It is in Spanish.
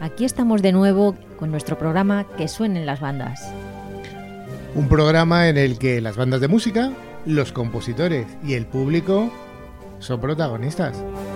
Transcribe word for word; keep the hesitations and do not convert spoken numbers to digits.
aquí estamos de nuevo con nuestro programa Que suenen las bandas. Un programa en el que las bandas de música, los compositores y el público son protagonistas.